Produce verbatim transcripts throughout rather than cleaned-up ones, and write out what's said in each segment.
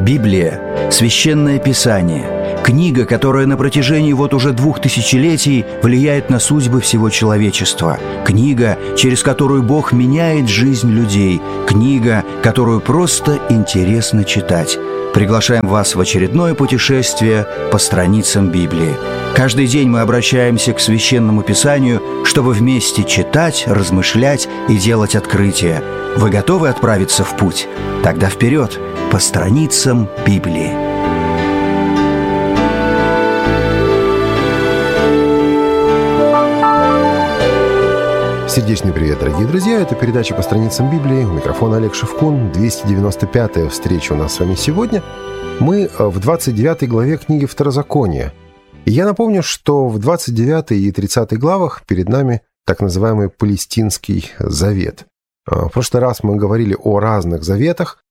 Библия – священное писание, книга, которая на протяжении вот уже двух тысячелетий влияет на судьбы всего человечества, книга, через которую Бог меняет жизнь людей, книга, которую просто интересно читать. Приглашаем вас в очередное путешествие по страницам Библии. Каждый день мы обращаемся к Священному Писанию, чтобы вместе читать, размышлять и делать открытия. Вы готовы отправиться в путь? Тогда вперед, по страницам Библии. Сердечный привет, дорогие друзья! Это передача «По страницам Библии». У микрофона Олег Шевкун. двести девяносто пятая встреча у нас с вами сегодня. Мы в двадцать девятой главе книги Второзакония. И я напомню, что в двадцать девятой и тридцатой главах перед нами так называемый Палестинский завет. В прошлый раз мы говорили о разных заветах,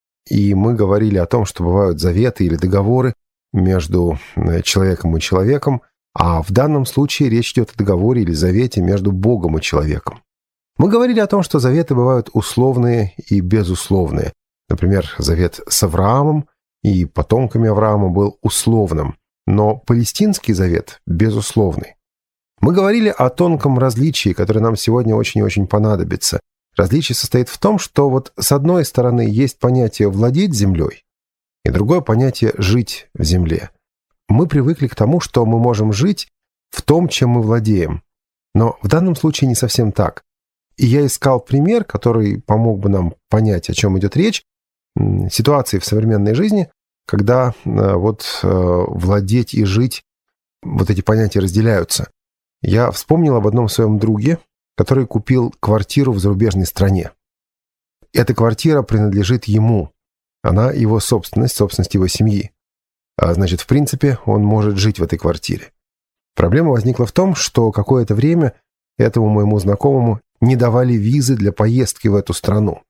и мы говорили о том, что бывают заветы или договоры между человеком и человеком, а в данном случае речь идет о договоре или завете между Богом и человеком. Мы говорили о том, что заветы бывают условные и безусловные. Например, завет с Авраамом и потомками Авраама был условным, но Палестинский завет безусловный. Мы говорили о тонком различии, которое нам сегодня очень и очень понадобится. Различие состоит в том, что вот с одной стороны есть понятие «владеть землей», и другое понятие «жить в земле». Мы привыкли к тому, что мы можем жить в том, чем мы владеем. Но в данном случае не совсем так. И я искал пример, который помог бы нам понять, о чем идет речь, ситуации в современной жизни, когда вот владеть и жить, вот эти понятия разделяются. Я вспомнил об одном своем друге, который купил квартиру в зарубежной стране. Эта квартира принадлежит ему. Она его собственность, собственность его семьи. А значит, в принципе, он может жить в этой квартире. Проблема возникла в том, что какое-то время этому моему знакомому не давали визы для поездки в эту страну.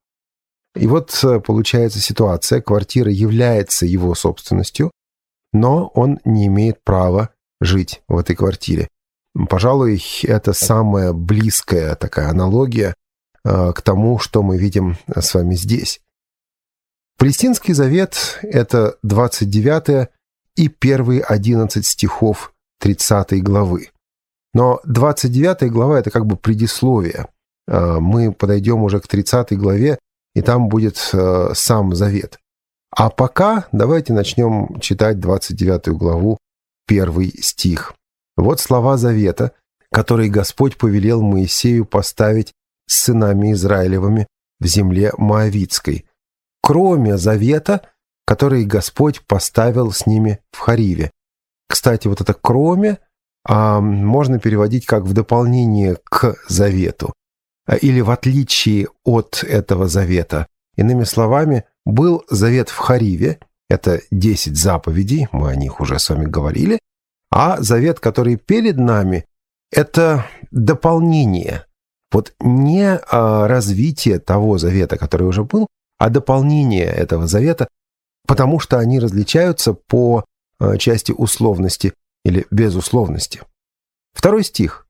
И вот получается ситуация, квартира является его собственностью, но он не имеет права жить в этой квартире. Пожалуй, это самая близкая такая аналогия э, к тому, что мы видим с вами здесь. Палестинский завет – это двадцать девятая и первые одиннадцать стихов тридцатой главы. Но двадцать девятая глава – это как бы предисловие. Э, мы подойдем уже к тридцатой главе, и там будет э, сам завет. А пока давайте начнем читать двадцать девятую главу, первый стих. Вот слова завета, которые Господь повелел Моисею поставить с сынами Израилевыми в земле Моавитской, кроме завета, который Господь поставил с ними в Хориве. Кстати, вот это «кроме» а, можно переводить как «в дополнение к завету» или «в отличие от этого завета». Иными словами, был завет в Хориве, это десять заповедей, мы о них уже с вами говорили, а завет, который перед нами, это дополнение. Вот не а, развитие того завета, который уже был, а дополнение этого завета, потому что они различаются по а, части условности или безусловности. Второй стих.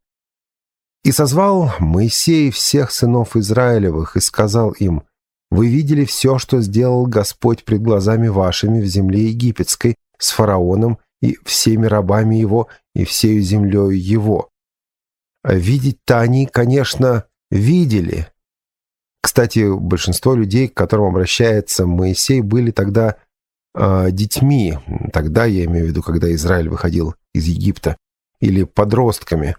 «И созвал Моисей всех сынов Израилевых и сказал им: вы видели все, что сделал Господь пред глазами вашими в земле египетской с фараоном и всеми рабами его, и всею землею его». Видеть-то они, конечно, видели. Кстати, большинство людей, к которым обращается Моисей, были тогда э, детьми. Тогда, я имею в виду, когда Израиль выходил из Египта, или подростками.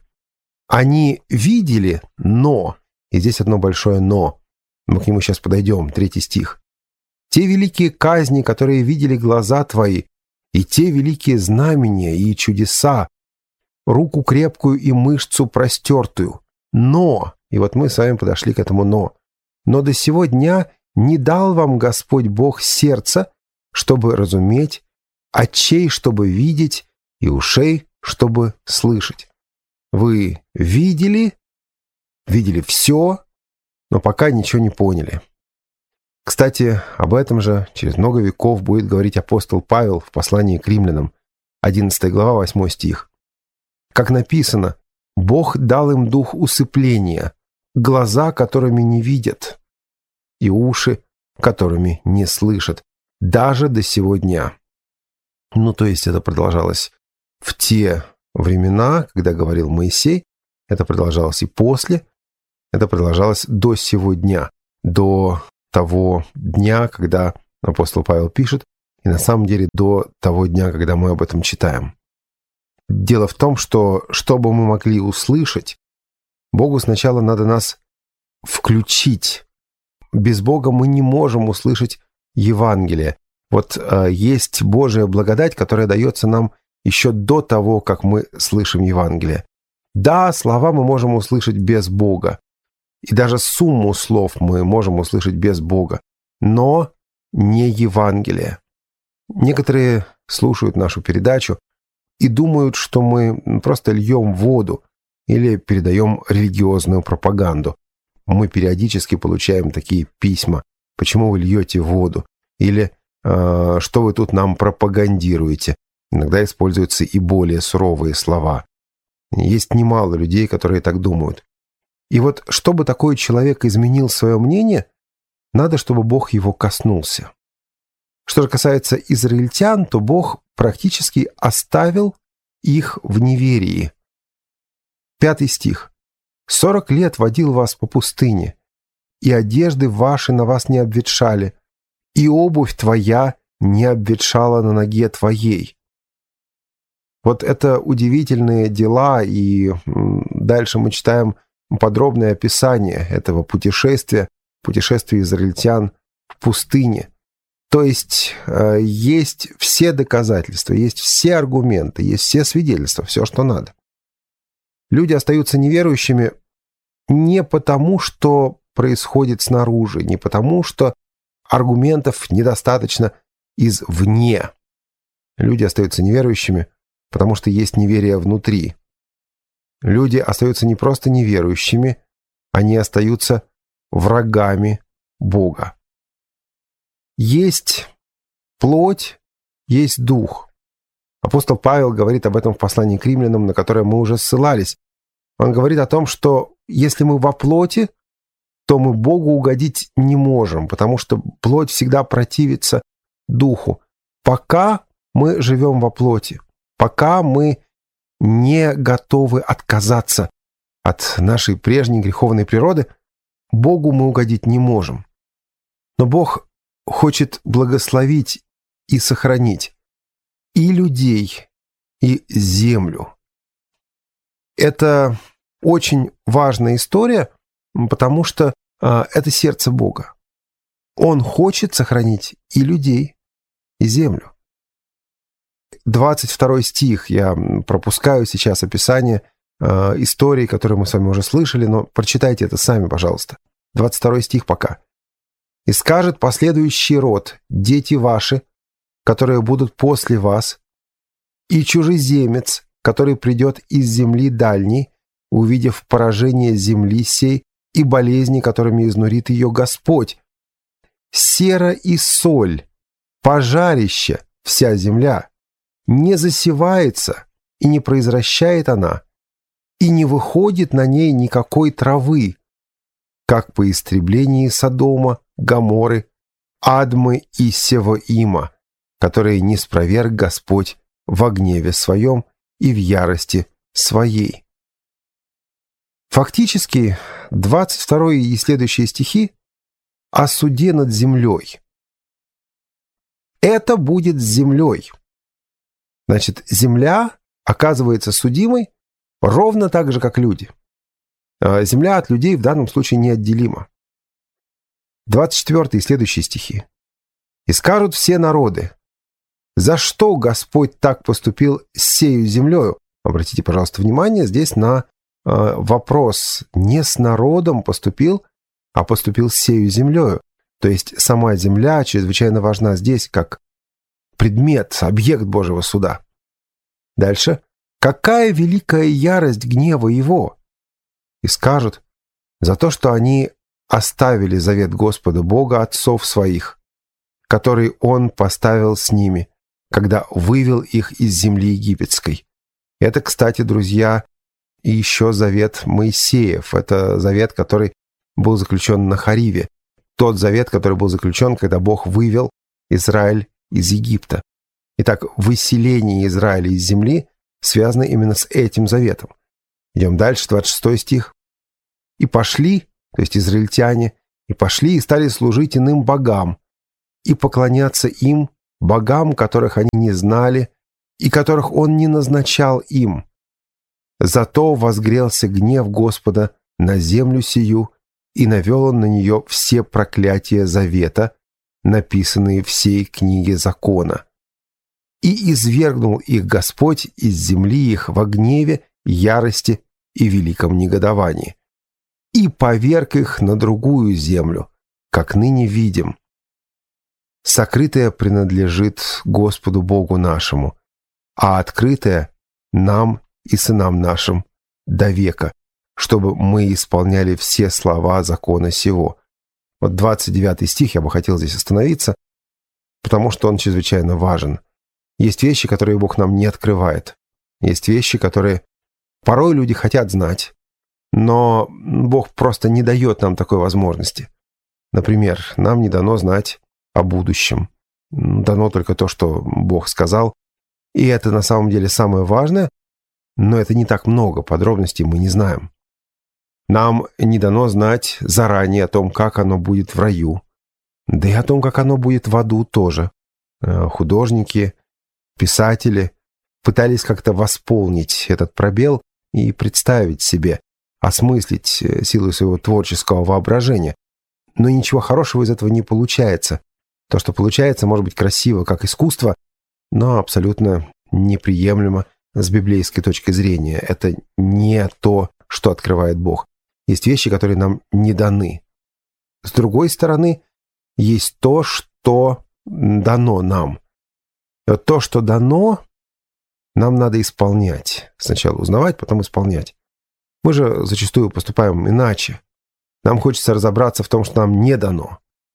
Они видели, но, и здесь одно большое «но», мы к нему сейчас подойдем, третий стих. «Те великие казни, которые видели глаза твои, и те великие знамения и чудеса, руку крепкую и мышцу простертую. Но, и вот мы с вами подошли к этому «но», но до сего дня не дал вам Господь Бог сердца, чтобы разуметь, очей, чтобы видеть, и ушей, чтобы слышать. Вы видели, видели все, но пока ничего не поняли». Кстати, об этом же через много веков будет говорить апостол Павел в послании к римлянам, одиннадцатая глава, восьмой стих. Как написано: «Бог дал им дух усыпления, глаза, которыми не видят, и уши, которыми не слышат, даже до сего дня». Ну, то есть это продолжалось в те времена, когда говорил Моисей, это продолжалось и после, это продолжалось до сего дня, до того дня, когда апостол Павел пишет, и на самом деле до того дня, когда мы об этом читаем. Дело в том, что, чтобы мы могли услышать, Богу сначала надо нас включить. Без Бога мы не можем услышать Евангелие. Вот э, есть Божья благодать, которая дается нам еще до того, как мы слышим Евангелие. Да, слова мы можем услышать без Бога. И даже сумму слов мы можем услышать без Бога. Но не Евангелие. Некоторые слушают нашу передачу и думают, что мы просто льем воду или передаем религиозную пропаганду. Мы периодически получаем такие письма. «Почему вы льете воду?» Или э, «Что вы тут нам пропагандируете?» Иногда используются и более суровые слова. Есть немало людей, которые так думают. И вот, чтобы такой человек изменил свое мнение, надо, чтобы Бог его коснулся. Что же касается израильтян, то Бог практически оставил их в неверии. Пятый стих. «Сорок лет водил вас по пустыне, и одежды ваши на вас не обветшали, и обувь твоя не обветшала на ноге твоей». Вот это удивительные дела, и дальше мы читаем подробное описание этого путешествия, путешествия израильтян в пустыне. То есть э, есть все доказательства, есть все аргументы, есть все свидетельства, все, что надо. Люди остаются неверующими не потому, что происходит снаружи, не потому, что аргументов недостаточно извне. Люди остаются неверующими, потому что есть неверие внутри. Люди остаются не просто неверующими, они остаются врагами Бога. Есть плоть, есть дух. Апостол Павел говорит об этом в послании к римлянам, на которое мы уже ссылались. Он говорит о том, что если мы во плоти, то мы Богу угодить не можем, потому что плоть всегда противится духу. Пока мы живем во плоти, пока мы не готовы отказаться от нашей прежней греховной природы, Богу мы угодить не можем. Но Бог хочет благословить и сохранить и людей, и землю. Это очень важная история, потому что э, это сердце Бога. Он хочет сохранить и людей, и землю. двадцать второй стих, я пропускаю сейчас описание э, истории, которую мы с вами уже слышали, но прочитайте это сами, пожалуйста. двадцать второй стих пока. «И скажет последующий род, дети ваши, которые будут после вас, и чужеземец, который придет из земли дальней, увидев поражение земли сей и болезни, которыми изнурит ее Господь. Сера и соль, пожарище вся земля, не засевается и не произращает она, и не выходит на ней никакой травы, как по истреблении Содома, Гоморры, Адмы и Севоима, которые не спроверг Господь во гневе своем и в ярости своей». Фактически, двадцать второй и следующие стихи о суде над землей. Это будет с землей. Значит, земля оказывается судимой ровно так же, как люди. Земля от людей в данном случае неотделима. двадцать четвёртый и следующие стихи. «И скажут все народы, за что Господь так поступил с сею землею?» Обратите, пожалуйста, внимание здесь на э, вопрос. Не с народом поступил, а поступил с сею землею. То есть сама земля чрезвычайно важна здесь как предмет, объект Божьего суда. Дальше. «Какая великая ярость гнева его!» И скажут, за то, что они оставили завет Господа Бога отцов своих, который Он поставил с ними, когда вывел их из земли египетской. Это, кстати, друзья, и еще завет Моисеев. Это завет, который был заключен на Хариве. Тот завет, который был заключен, когда Бог вывел Израиль из Египта. Итак, выселение Израиля из земли связано именно с этим заветом. Идем дальше, двадцать шестой стих. «И пошли, то есть израильтяне, и пошли и стали служить иным богам, и поклоняться им, богам, которых они не знали, и которых он не назначал им. Зато возгрелся гнев Господа на землю сию, и навел он на нее все проклятия завета, написанные в сей книге закона. И извергнул их Господь из земли их во гневе, ярости и великом негодовании, и поверг их на другую землю, как ныне видим. Сокрытое принадлежит Господу Богу нашему, а открытое нам и сынам нашим до века, чтобы мы исполняли все слова закона сего». Вот двадцать девятый стих я бы хотел здесь остановиться, потому что он чрезвычайно важен. Есть вещи, которые Бог нам не открывает. Есть вещи, которые порой люди хотят знать, но Бог просто не дает нам такой возможности. Например, нам не дано знать о будущем. Дано только то, что Бог сказал, и это на самом деле самое важное, но это не так много, подробностей мы не знаем. Нам не дано знать заранее о том, как оно будет в раю, да и о том, как оно будет в аду тоже. Художники, писатели пытались как-то восполнить этот пробел и представить себе, осмыслить силой своего творческого воображения. Но ничего хорошего из этого не получается. То, что получается, может быть красиво, как искусство, но абсолютно неприемлемо с библейской точки зрения. Это не то, что открывает Бог. Есть вещи, которые нам не даны. С другой стороны, есть то, что дано нам. И вот то, что дано, нам надо исполнять. Сначала узнавать, потом исполнять. Мы же зачастую поступаем иначе. Нам хочется разобраться в том, что нам не дано.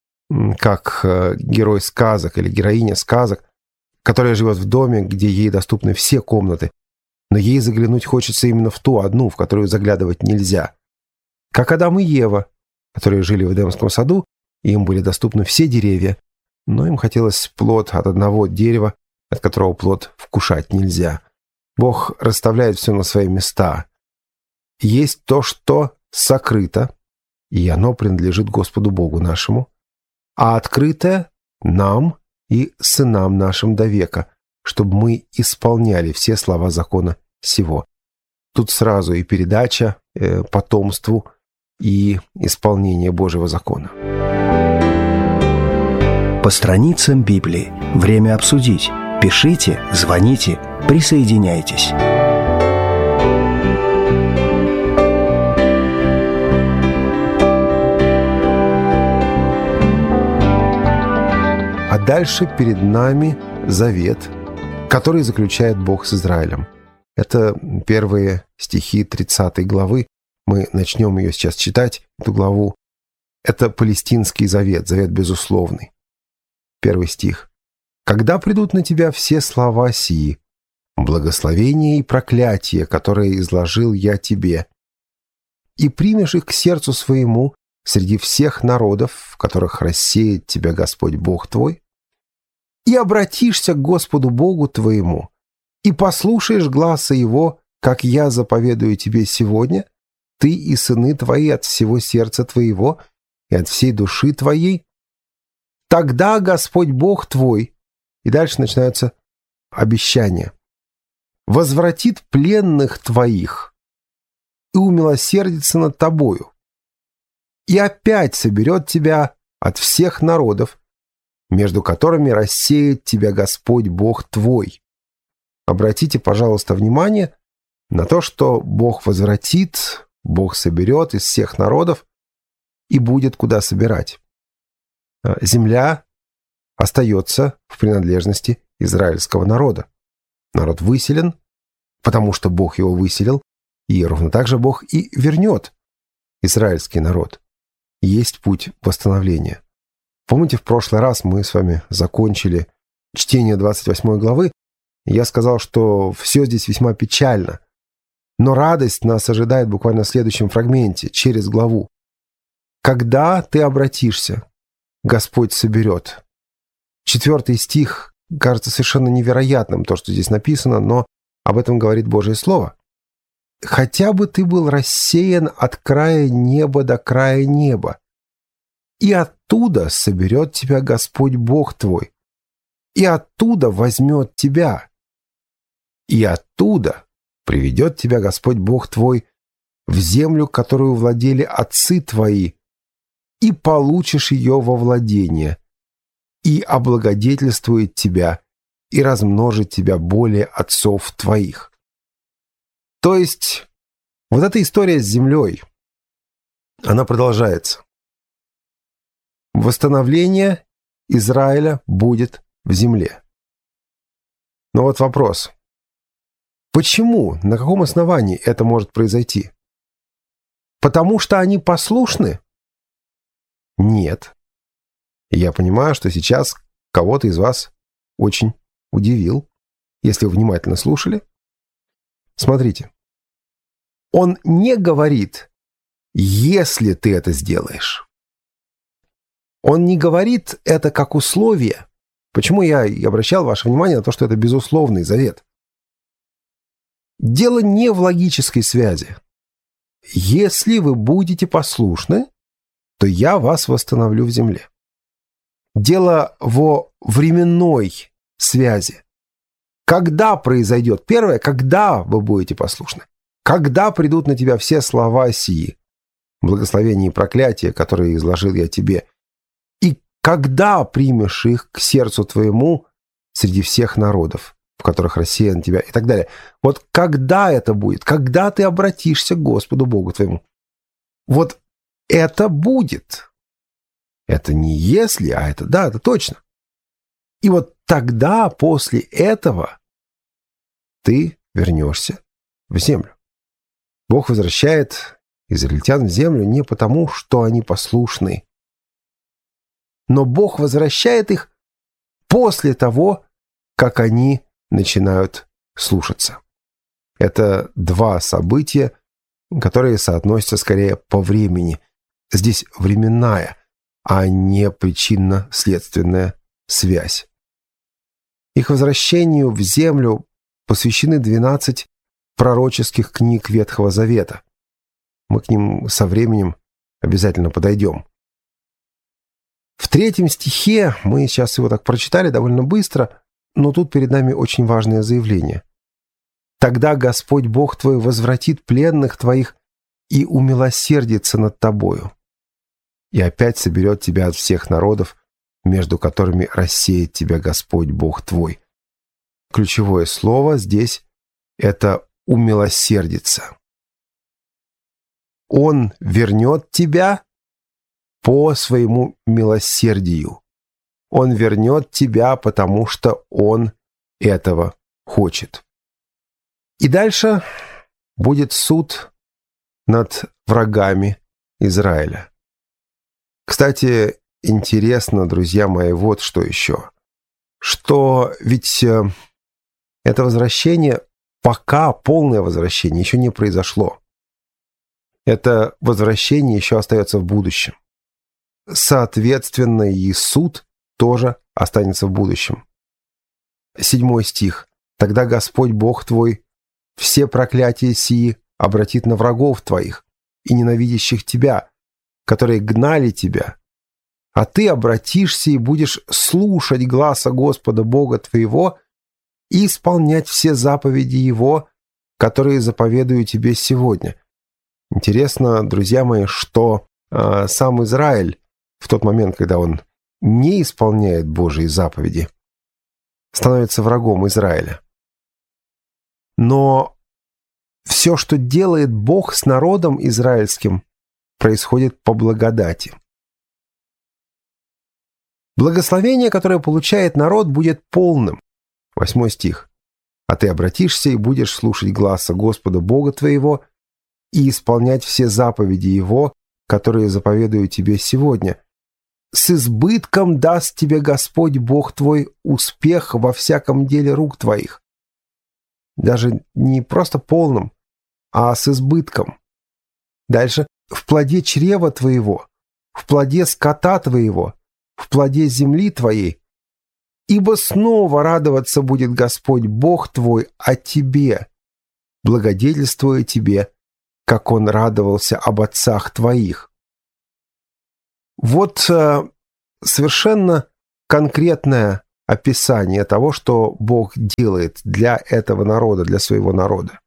Как герой сказок или героиня сказок, которая живет в доме, где ей доступны все комнаты, но ей заглянуть хочется именно в ту одну, в которую заглядывать нельзя. Как Адам и Ева, которые жили в Эдемском саду, и им были доступны все деревья, но им хотелось плод от одного дерева, от которого плод вкушать нельзя. Бог расставляет все на свои места. Есть то, что сокрыто, и оно принадлежит Господу Богу нашему, а открытое нам и сынам нашим до века, чтобы мы исполняли все слова закона сего. Тут сразу и передача э, потомству, и исполнение Божьего закона. По страницам Библии. Время обсудить. Пишите, звоните, присоединяйтесь. А дальше перед нами завет, который заключает Бог с Израилем. Это первые стихи тридцатой главы. Мы начнем ее сейчас читать, эту главу. Это Палестинский завет, завет безусловный. Первый стих. «Когда придут на тебя все слова сии, благословение и проклятие, которые изложил я тебе, и примешь их к сердцу своему среди всех народов, в которых рассеет тебя Господь Бог твой, и обратишься к Господу Богу твоему, и послушаешь гласа Его, как я заповедую тебе сегодня, ты и сыны твои от всего сердца твоего и от всей души твоей, тогда Господь Бог твой», и дальше начинаются обещания, «возвратит пленных твоих и умилосердится над тобою, и опять соберет тебя от всех народов, между которыми рассеет тебя Господь Бог твой». Обратите, пожалуйста, внимание на то, что Бог возвратит, Бог соберет из всех народов и будет куда собирать. Земля остается в принадлежности израильского народа. Народ выселен, потому что Бог его выселил, и ровно так же Бог и вернет израильский народ. Есть путь восстановления. Помните, в прошлый раз мы с вами закончили чтение двадцать восьмой главы, и я сказал, что все здесь весьма печально. Но радость нас ожидает буквально в следующем фрагменте, через главу. «Когда ты обратишься, Господь соберет». Четвертый стих кажется совершенно невероятным, то, что здесь написано, но об этом говорит Божье Слово. «Хотя бы ты был рассеян от края неба до края неба, и оттуда соберет тебя Господь Бог твой, и оттуда возьмет тебя, и оттуда приведет тебя Господь Бог твой в землю, которую владели отцы твои, и получишь ее во владение, и облагодетельствует тебя, и размножит тебя более отцов твоих». То есть вот эта история с землей, она продолжается. Восстановление Израиля будет в земле. Но вот вопрос. Почему, на каком основании это может произойти? Потому что они послушны? Нет. Я понимаю, что сейчас кого-то из вас очень удивил, если вы внимательно слушали. Смотрите. Он не говорит, если ты это сделаешь. Он не говорит это как условие. Почему я и обращал ваше внимание на то, что это безусловный завет. Дело не в логической связи. Если вы будете послушны, то я вас восстановлю в земле. Дело во временной связи. Когда произойдет первое, когда вы будете послушны? Когда придут на тебя все слова сии, благословения и проклятия, которые изложил я тебе, и когда примешь их к сердцу твоему среди всех народов, в которых рассеян тебя, и так далее. Вот когда это будет? Когда ты обратишься к Господу Богу твоему? Вот это будет. Это не если, а это да, это точно. И вот тогда, после этого, ты вернешься в землю. Бог возвращает израильтян в землю не потому, что они послушны, но Бог возвращает их после того, как они начинают слушаться. Это два события, которые соотносятся скорее по времени. Здесь временная, а не причинно-следственная связь. Их возвращению в землю посвящены двенадцать пророческих книг Ветхого Завета. Мы к ним со временем обязательно подойдем. В третьем стихе, мы сейчас его так прочитали довольно быстро, но тут перед нами очень важное заявление. «Тогда Господь Бог твой возвратит пленных твоих и умилосердится над тобою, и опять соберет тебя от всех народов, между которыми рассеет тебя Господь Бог твой». Ключевое слово здесь — это «умилосердится». Он вернет тебя по своему милосердию. Он вернет тебя, потому что Он этого хочет. И дальше будет суд над врагами Израиля. Кстати, интересно, друзья мои, вот что еще. Что ведь это возвращение, пока полное возвращение еще не произошло. Это возвращение еще остается в будущем. Соответственно, и суд тоже останется в будущем. Седьмой стих. «Тогда Господь Бог твой все проклятия сии обратит на врагов твоих и ненавидящих тебя, которые гнали тебя. А ты обратишься и будешь слушать гласа Господа Бога твоего и исполнять все заповеди Его, которые заповедую тебе сегодня». Интересно, друзья мои, что э, сам Израиль в тот момент, когда он не исполняет Божьи заповеди, становится врагом Израиля. Но все, что делает Бог с народом израильским, происходит по благодати. Благословение, которое получает народ, будет полным. Восьмой стих. «А ты обратишься и будешь слушать гласа Господа Бога твоего и исполнять все заповеди Его, которые заповедую тебе сегодня. С избытком даст тебе Господь Бог твой успех во всяком деле рук твоих». Даже не просто полным, а с избытком. Дальше. «В плоде чрева твоего, в плоде скота твоего, в плоде земли твоей, Ибо снова радоваться будет Господь Бог твой о тебе, благодетельствуя тебе, как Он радовался об отцах твоих». Вот э, совершенно конкретное описание того, что Бог делает для этого народа, для своего народа.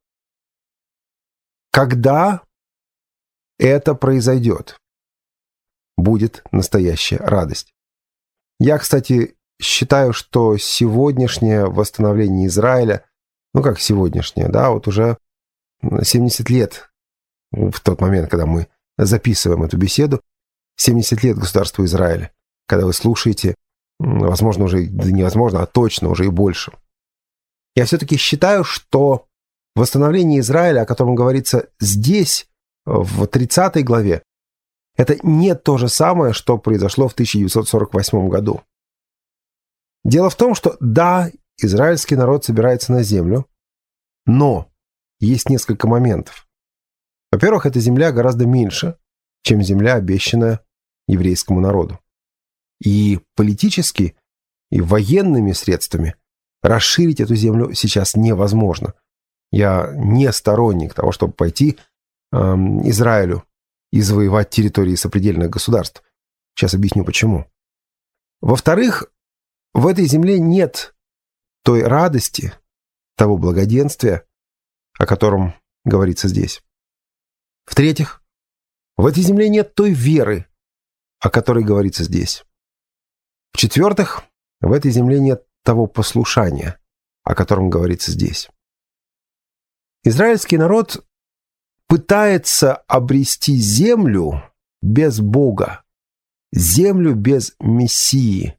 Когда это произойдет, будет настоящая радость. Я, кстати, считаю, что сегодняшнее восстановление Израиля, ну как сегодняшнее, да, вот уже семьдесят лет, в тот момент, когда мы записываем эту беседу, семьдесят лет государству Израиля, когда вы слушаете, возможно, уже, да невозможно, а точно уже и больше. Я все-таки считаю, что восстановление Израиля, о котором говорится здесь, в тридцатой главе, это не то же самое, что произошло в тысяча девятьсот сорок восьмом году. Дело в том, что да, израильский народ собирается на землю, но есть несколько моментов. Во-первых, эта земля гораздо меньше, чем земля, обещанная еврейскому народу. И политически, и военными средствами расширить эту землю сейчас невозможно. Я не сторонник того, чтобы пойти э, Израилю и завоевать территории сопредельных государств. Сейчас объясню, почему. Во-вторых, в этой земле нет той радости, того благоденствия, о котором говорится здесь. В-третьих, в этой земле нет той веры, о которой говорится здесь. В-четвертых, в этой земле нет того послушания, о котором говорится здесь. Израильский народ пытается обрести землю без Бога, землю без Мессии.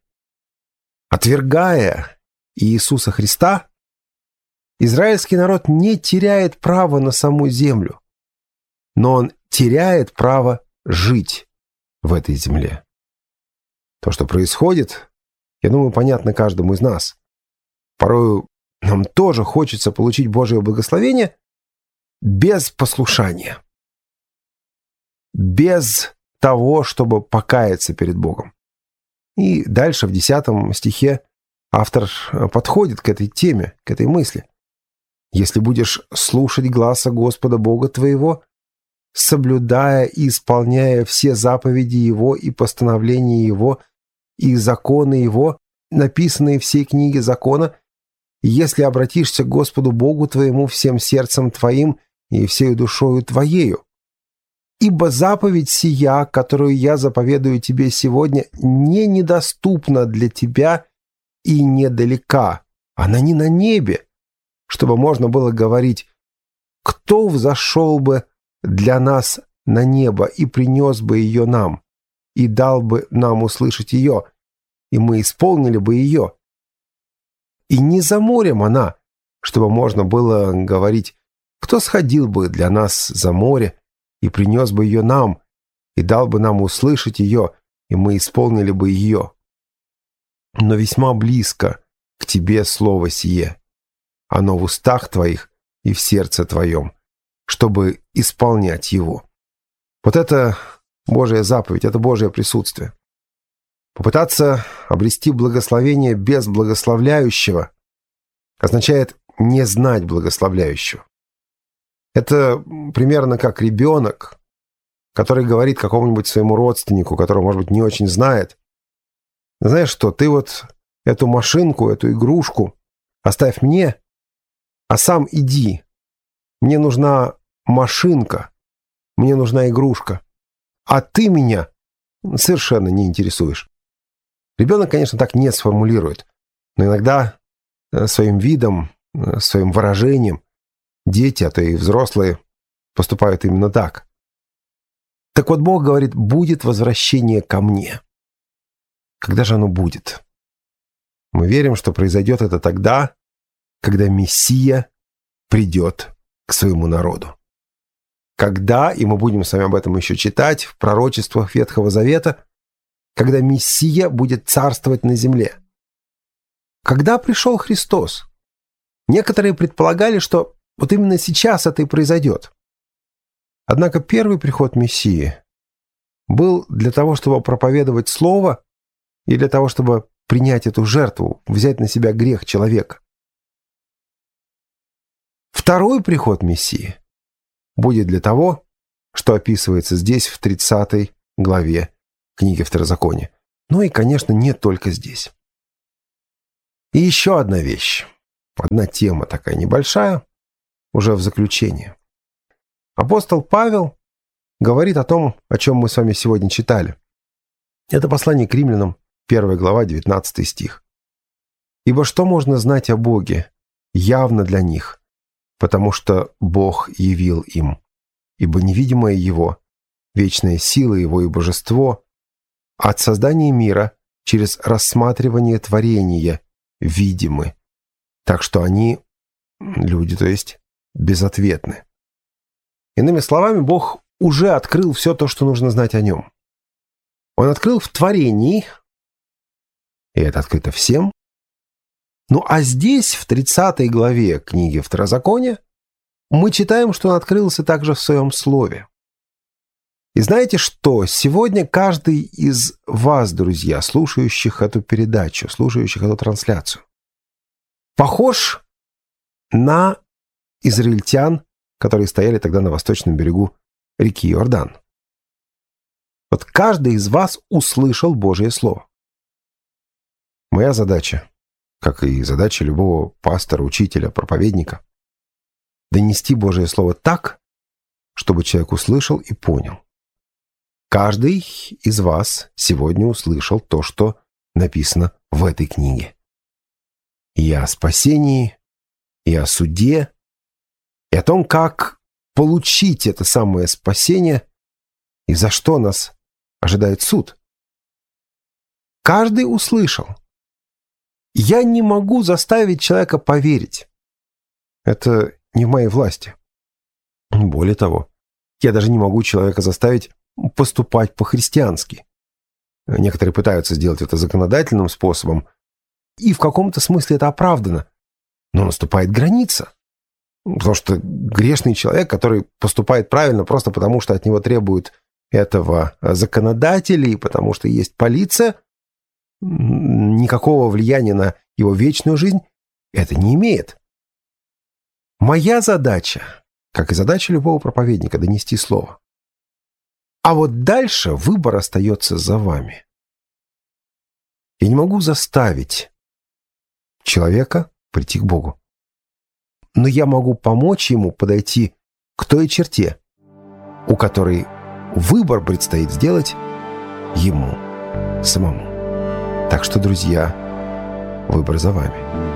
Отвергая Иисуса Христа, израильский народ не теряет права на саму землю, но он теряет право жить в этой земле. То, что происходит, я думаю, понятно каждому из нас. Порой нам тоже хочется получить Божье благословение без послушания, без того, чтобы покаяться перед Богом. И дальше в десятом стихе автор подходит к этой теме, к этой мысли. «Если будешь слушать гласа Господа Бога твоего, соблюдая и исполняя все заповеди Его и постановления Его и законы Его, написанные в всей книге закона, если обратишься к Господу Богу твоему всем сердцем твоим и всею душою твоею. Ибо заповедь сия, которую я заповедую тебе сегодня, не недоступна для тебя и недалека. Она не на небе, чтобы можно было говорить: кто взошел бы для нас на небо и принес бы ее нам, и дал бы нам услышать ее, и мы исполнили бы ее. И не за морем она, чтобы можно было говорить: кто сходил бы для нас за море и принес бы ее нам, и дал бы нам услышать ее, и мы исполнили бы ее. Но весьма близко к тебе слово сие, оно в устах твоих и в сердце твоем, чтобы исполнять его». Вот это Божья заповедь, это Божье присутствие. Попытаться обрести благословение без благословляющего означает не знать благословляющего. Это примерно как ребенок, который говорит какому-нибудь своему родственнику, которого, может быть, не очень знает: знаешь что, ты вот эту машинку, эту игрушку оставь мне, а сам иди. Мне нужна машинка, мне нужна игрушка, а ты меня совершенно не интересуешь. Ребенок, конечно, так не сформулирует, но иногда своим видом, своим выражением дети, а то и взрослые, поступают именно так. Так вот, Бог говорит: будет возвращение ко мне. Когда же оно будет? Мы верим, что произойдет это тогда, когда Мессия придет к своему народу. Когда, и мы будем с вами об этом еще читать в пророчествах Ветхого Завета, когда Мессия будет царствовать на земле. Когда пришел Христос? Некоторые предполагали, что вот именно сейчас это и произойдет. Однако первый приход Мессии был для того, чтобы проповедовать Слово, и для того, чтобы принять эту жертву, взять на себя грех человека. Второй приход Мессии будет для того, что описывается здесь, в тридцатой главе книги Второзакония. Ну и, конечно, не только здесь. И еще одна вещь, одна тема такая небольшая, уже в заключение. Апостол Павел говорит о том, о чем мы с вами сегодня читали. Это послание к римлянам, первая глава, девятнадцатый стих. «Ибо что можно знать о Боге явно для них, потому что Бог явил им, ибо невидимое Его, вечная сила Его и божество, от создания мира через рассматривание творения видимы, так что они, люди, то есть, безответны». Иными словами, Бог уже открыл все то, что нужно знать о Нем. Он открыл в творении, и это открыто всем. Ну а здесь, в тридцатой главе книги Второзакония, мы читаем, что он открылся также в своем слове. И знаете что? Сегодня каждый из вас, друзья, слушающих эту передачу, слушающих эту трансляцию, похож на израильтян, которые стояли тогда на восточном берегу реки Иордан. Вот каждый из вас услышал Божье Слово. Моя задача, как и задача любого пастора, учителя, проповедника, донести Божье Слово так, чтобы человек услышал и понял. Каждый из вас сегодня услышал то, что написано в этой книге. И о спасении, и о суде, и о том, как получить это самое спасение, и за что нас ожидает суд. Каждый услышал. Я не могу заставить человека поверить. Это не в моей власти. Более того, я даже не могу человека заставить поступать по-христиански. Некоторые пытаются сделать это законодательным способом, и в каком-то смысле это оправдано. Но наступает граница. Потому что грешный человек, который поступает правильно просто потому, что от него требуют этого законодатели, и потому что есть полиция, никакого влияния на его вечную жизнь это не имеет. Моя задача, как и задача любого проповедника, донести слово. А вот дальше выбор остается за вами. Я не могу заставить человека прийти к Богу. Но я могу помочь ему подойти к той черте, у которой выбор предстоит сделать ему самому. Так что, друзья, выбор за вами.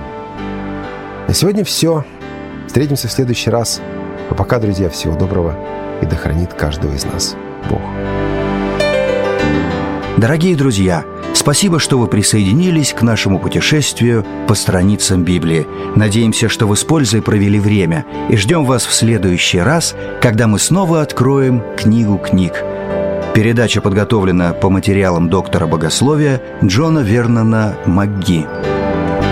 На сегодня все. Встретимся в следующий раз. А пока, друзья, всего доброго, и да хранит каждого из нас Бог. Дорогие друзья, спасибо, что вы присоединились к нашему путешествию по страницам Библии. Надеемся, что вы с пользой провели время, и ждем вас в следующий раз, когда мы снова откроем книгу книг. Передача подготовлена по материалам доктора богословия Джона Вернона МакГи.